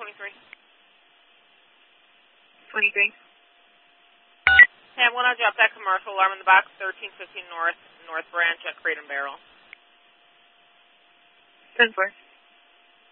23. 23. Hey, I'm going to drop that commercial alarm in the box, 1315 North Branch at Crate and Barrel. 10-4.